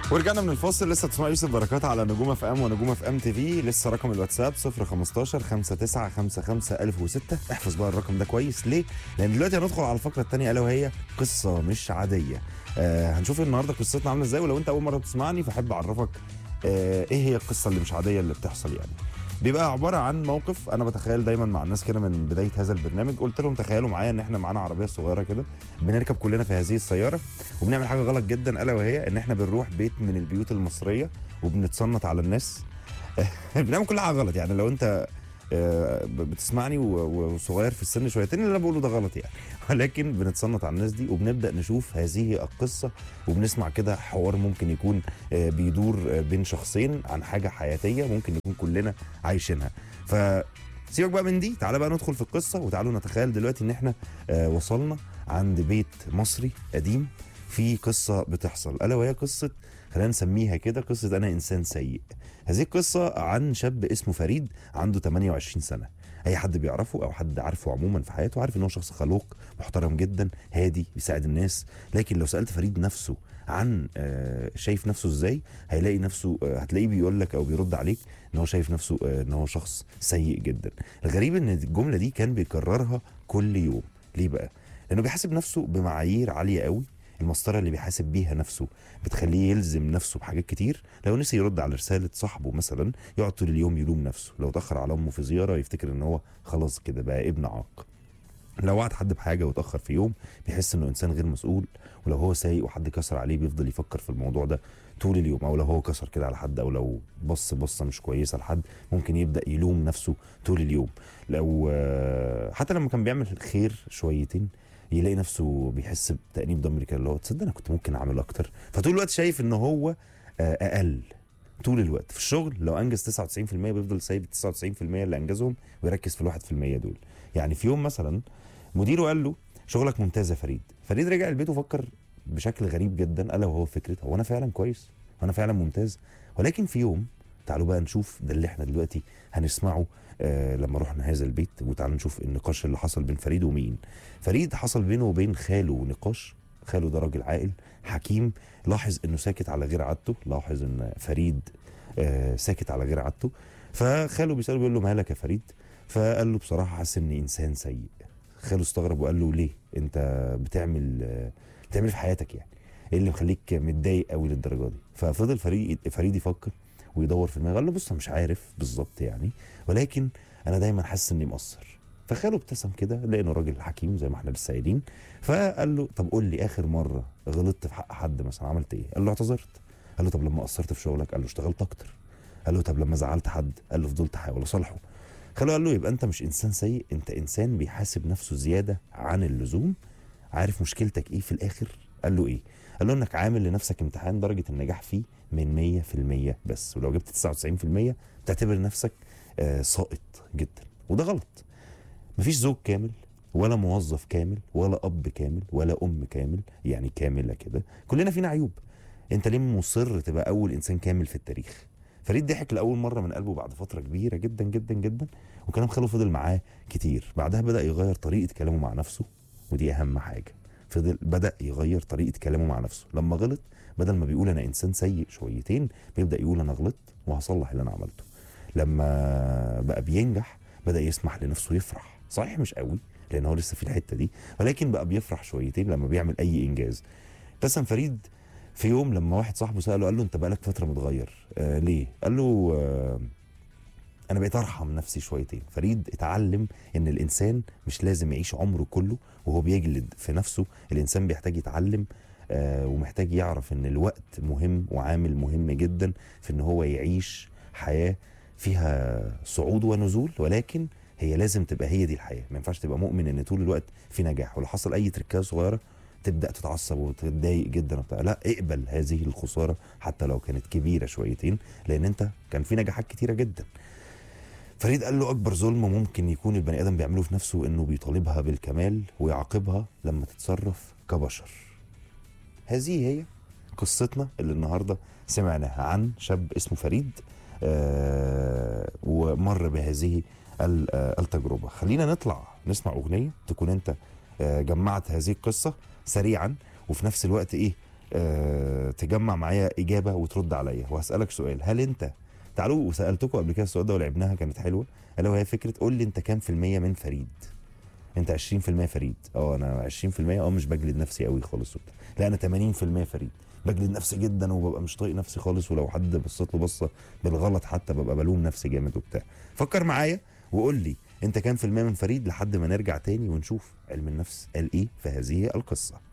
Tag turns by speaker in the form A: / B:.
A: ورجعنا من الفاصل. لسه بتسمع يوسف بركات على نجوم اف ام ونجوم اف ام تي في. لسه رقم الواتساب 015 5955 1006. احفظ بقى الرقم ده كويس. ليه؟ لان دلوقتي هندخل على الفقره الثانيه الا وهي قصه مش عاديه. هنشوف النهارده قصتنا عامله ازاي. ولو انت اول مره بتسمعني فاحب اعرفك ايه هي القصه اللي مش عاديه اللي بتحصل. يعني بيبقى عباره عن موقف انا بتخيل دايما مع الناس كده من بدايه هذا البرنامج. قلت لهم تخيلوا معايا ان احنا معانا عربيه صغيره كده، بنركب كلنا في هذه السياره وبنعمل حاجه غلط جدا، الا وهي ان احنا بنروح بيت من البيوت المصريه وبنتصنت على الناس. بنعمل كل حاجه غلط. يعني لو انت بتسمعني وصغير في السن شويتين، اللي انا بقوله ده غلط يعني. ولكن بنتصنت على الناس دي وبنبدا نشوف هذه القصه وبنسمع كده حوار ممكن يكون بيدور بين شخصين عن حاجه حياتيه ممكن نكون كلنا عايشينها. سيبك بقى من دي، تعالى بقى ندخل في القصه وتعالوا نتخيل دلوقتي ان احنا وصلنا عند بيت مصري قديم في قصه بتحصل، الا وهي قصه، خلينا نسميها كده، قصه انا انسان سيء. هذه القصه عن شاب اسمه فريد عنده 28 سنه. اي حد بيعرفه او حد عارفه عموما في حياته عارف ان هو شخص خلوق محترم جدا هادي بيساعد الناس. لكن لو سالت فريد نفسه عن شايف نفسه ازاي، هيلاقي نفسه هتلاقيه بيقول لك او بيرد عليك ان هو شايف نفسه ان هو شخص سيء جدا. الغريب ان الجمله دي كان بيكررها كل يوم. ليه بقى؟ لانه بيحاسب نفسه بمعايير عاليه قوي. المسطره اللي بيحاسب بيها نفسه بتخليه يلزم نفسه بحاجات كتير. لو نسي يرد على رساله صاحبه مثلا يقعد طول اليوم يلوم نفسه. لو تاخر على امه في زياره يفتكر ان هو خلاص كده بقى ابن عاق. لو وعد حد بحاجه وتاخر في يوم بيحس انه انسان غير مسؤول. ولو هو سايق وحد كسر عليه بيفضل يفكر في الموضوع ده طول اليوم. او لو هو كسر كده على حد او لو بصه مش كويسه لحد ممكن يبدا يلوم نفسه طول اليوم. لو حتى لما كان بيعمل خير شويتين يلاقي نفسه بيحس بتأنيب ضمير كده، اللي هو تصدق انا كنت ممكن اعمل اكتر. فطول الوقت شايف ان هو اقل. طول الوقت في الشغل لو انجز 99% بيفضل سايب 99% اللي انجزهم ويركز في ال1% دول. يعني في يوم مثلا مديره قال له شغلك ممتاز يا فريد. فريد رجع البيت وفكر بشكل غريب جدا، الا وهو فكره هو انا فعلا كويس وانا فعلا ممتاز. ولكن في يوم، تعالوا بقى نشوف ده اللي احنا دلوقتي هنسمعه لما رحنا هذا البيت. وتعالوا نشوف النقاش اللي حصل بين فريد ومين. فريد حصل بينه وبين خاله نقاش. خاله ده راجل عاقل حكيم، لاحظ انه ساكت على غير عادته. لاحظ ان فريد ساكت على غير عادته. فخاله بيساله بيقول له مالك يا فريد؟ فقال له بصراحه حاسس اني انسان سيء. خاله استغرب وقال له ليه؟ انت بتعمل في حياتك يعني ايه اللي مخليك متضايق قوي للدرجه دي؟ ففضل فريد يفكر ويدور في دماغه. قال له بص انا مش عارف بالظبط يعني، ولكن انا دايما حاسس اني مقصر. فخاله ابتسم كده لانه راجل حكيم زي ما احنا لسه قايلين. فقال له طب قول لي اخر مره غلطت في حق حد مثلا عملت ايه؟ قال له اعتذرت. قال له طب لما قصرت في شغلك؟ قال له اشتغلت اكتر. قال له طب لما زعلت حد؟ قال له فضلت احاول اصالحه. خاله قال له يبقى انت مش انسان سيء، انت انسان بيحاسب نفسه زياده عن اللزوم. عارف مشكلتك ايه في الاخر؟ قال له ايه؟ قال له انك عامل لنفسك امتحان درجه النجاح فيه من 100% بس، ولو جبت 99% تعتبر نفسك ساقط جدا. وده غلط. مفيش زوج كامل ولا موظف كامل ولا اب كامل ولا ام كامل يعني كامله كده. كلنا فينا عيوب. انت ليه مصر تبقى اول انسان كامل في التاريخ؟ فريد ضحك لاول مره من قلبه بعد فتره كبيره جدا جدا جدا. وكلام خاله فضل معاه كتير. بعدها بدا يغير طريقه كلامه مع نفسه، ودي اهم حاجه. بدا يغير طريقه كلامه مع نفسه. لما غلط بدل ما بيقول انا انسان سيء شويتين بيبدا يقول انا غلطت وهصلح اللي انا عملته. لما بقى بينجح بدا يسمح لنفسه يفرح، صحيح مش قوي لان هو لسه في الحته دي، ولكن بقى بيفرح شويتين لما بيعمل اي انجاز. ابتسم فريد في يوم لما واحد صاحبه ساله قال له انت بقالك فتره متغير ليه؟ قال له انا بقيت ارحم نفسي شويتين. فريد اتعلم ان الانسان مش لازم يعيش عمره كله وهو بيجلد في نفسه. الانسان بيحتاج يتعلم ومحتاج يعرف ان الوقت مهم وعامل مهم جدا في ان هو يعيش حياه فيها صعود ونزول. ولكن هي لازم تبقى هي دي الحياه. ما ينفعش تبقى مؤمن ان طول الوقت في نجاح ولو حصل اي تركه صغيره تبدا تتعصب وتتضايق جدا وبتاع. لا، اقبل هذه الخساره حتى لو كانت كبيره شويتين لان انت كان في نجاحات كتيره جدا. فريد قال له اكبر ظلم ممكن يكون البني ادم بيعمله في نفسه انه بيطالبها بالكمال ويعاقبها لما تتصرف كبشر. هذه هي قصتنا اللي النهارده سمعناها عن شاب اسمه فريد ومر بهذه التجربه. خلينا نطلع نسمع اغنيه تكون انت جمعت هذه القصه سريعا وفي نفس الوقت ايه تجمع معايا اجابه وترد عليا. وهسالك سؤال، هل انت، تعالوا وسالتكم قبل كده السؤال ده ولعبناها كانت حلوه، الا وهي فكره قول لي انت كام في الميه من فريد. انت 20% فريد. انا 20%. مش بجلد نفسي قوي خالص وبتاع. لا، انا 80% فريد. بجلد نفسي جدا وببقى مش طايق نفسي خالص، ولو حد بصيت له بصه بالغلط حتى ببقى بلوم نفسي جامد وبتاع. فكر معايا وقول لي انت كام في المية من فريد، لحد ما نرجع تاني ونشوف علم النفس قال ايه في هذه القصه.